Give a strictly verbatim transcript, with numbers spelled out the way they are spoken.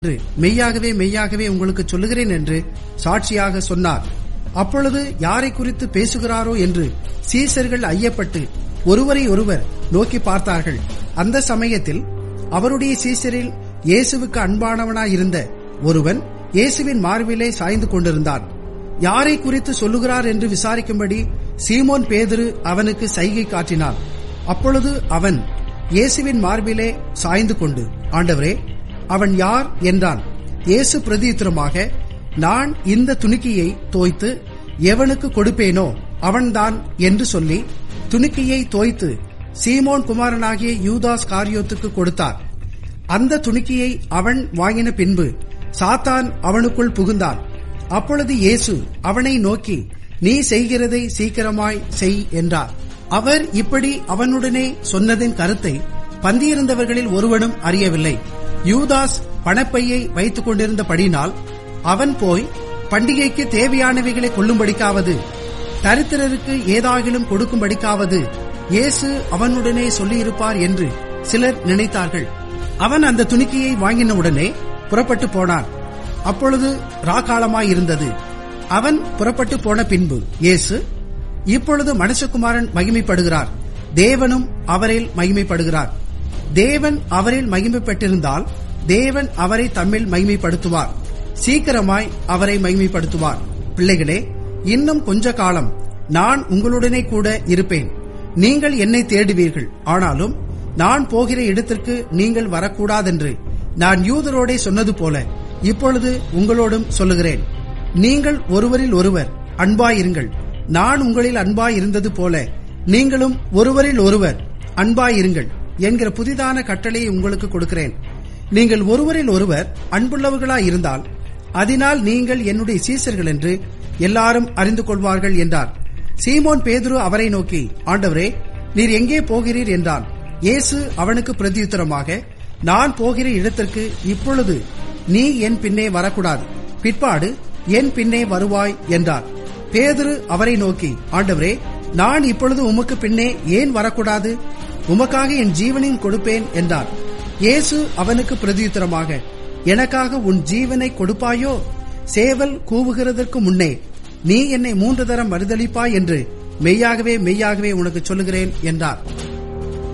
மெய்யாகவே மெய்யாகவே உங்களுக்கு சொல்லுகிறேன் என்று சாட்சியாக சொன்னார். அப்பொழுது யாரை குறித்து பேசுகிறாரோ என்று சீசர்கள் ஐயப்பட்டு ஒருவரை ஒருவர் நோக்கி பார்த்தார்கள். அந்த சமயத்தில் அவருடைய சீசரில் இயேசுவுக்கு அன்பானவனாயிருந்த ஒருவன் இயேசுவின் மார்பிலே சாய்ந்து கொண்டிருந்தான். யாரை குறித்து சொல்லுகிறார் என்று விசாரிக்கும்படி சீமோன் பேதுரு அவனுக்கு சைகை காட்டினான். அப்பொழுது அவன் இயேசுவின் மார்பிலே சாய்ந்து கொண்டு, ஆண்டவரே, அவன் யார் என்றான். இயேசு பிரதியுத்தரமாக, நான் இந்த துணிக்கையை தோய்த்து எவனுக்கு கொடுப்பேனோ அவன்தான் என்று சொல்லி துணிக்கையை தோய்த்து சீமோன் குமாரனாகிய யூதாஸ் காரியோத்துக்கு கொடுத்தார். அந்த துணிக்கையை அவன் வாங்கின பின்பு சாத்தான் அவனுக்குள் புகுந்தான். அப்பொழுது இயேசு அவனை நோக்கி, நீ செய்கிறதை சீக்கிரமாய் செய் என்றார். அவர் இப்படி அவனுடனே சொன்னதின் கருத்தை பந்தியிருந்தவர்களில் ஒருவனும் அறியவில்லை. யூதாஸ் பணப்பையை வைத்துக் கொண்டிருந்தபடினால் அவன் போய் பண்டிகைக்கு தேவையானவைகளை கொள்ளும்படிக்காவது தரித்திரருக்கு ஏதாகிலும் கொடுக்கும்படிக்காவது இயேசு அவனுடனே சொல்லியிருப்பார் என்று சிலர் நினைத்தார்கள். அவன் அந்த துணிக்கையை வாங்கினவுடனே புறப்பட்டு போனான். அப்பொழுது ராக்காலமாயிருந்தது. அவன் புறப்பட்டு போன பின்பு இயேசு, இப்பொழுது மனுஷகுமாரன் மகிமைப்படுகிறார், தேவனும் அவரில் மகிமைப்படுகிறார். தேவன் அவரில் மகிமைப்பட்டிருந்தால் தேவன் அவரை தம்மில் மகிமைப்படுத்துவார், சீக்கிரமாய் அவரை மகிமைப்படுத்துவார். பிள்ளைகளே, இன்னும் கொஞ்ச காலம் நான் உங்களுடனே கூட இருப்பேன். நீங்கள் என்னை தேடுவீர்கள். ஆனாலும் நான் போகிற இடத்திற்கு நீங்கள் வரக்கூடாதென்று நான் யூதரோடே சொன்னது போல இப்பொழுது உங்களோடும் சொல்லுகிறேன். நீங்கள் ஒருவரில் ஒருவர் அன்பாயிருங்கள். நான் உங்களில் அன்பாயிருந்தது போல நீங்களும் ஒருவரில் ஒருவர் அன்பாயிருங்கள் என்கிற புதிதான கட்டளையை உங்களுக்கு கொடுக்கிறேன். நீங்கள் ஒருவரில் ஒருவர் அன்புள்ளவர்களாயிருந்தால் அதனால் நீங்கள் என்னுடைய சீசர்கள் என்று எல்லாரும் அறிந்து கொள்வார்கள் என்றார். சீமோன் பேதுரு அவரை நோக்கி, ஆண்டவரே, நீர் எங்கே போகிறீர் என்றான். இயேசு அவனுக்கு பிரதியுத்தரமாக, நான் போகிற இடத்திற்கு இப்பொழுது நீ என் பின்னே வரக்கூடாது, பிற்பாடு என் பின்னே வருவாய் என்றார். பேதுரு அவரை நோக்கி, ஆண்டவரே, நான் இப்பொழுது உமக்கு பின்னே ஏன் வரக்கூடாது? உமக்காக என் ஜீவனையும் கொடுப்பேன் என்றார். இயேசு அவனுக்கு பிரதியுத்தரமாக, எனக்காக உன் ஜீவனை கொடுப்பாயோ? சேவல் கூவுகிறதற்கு முன்னே நீ என்னை மூன்று தரம் மறுதலிப்பாய் என்று மெய்யாகவே மெய்யாகவே உனக்கு சொல்லுகிறேன் என்றார்.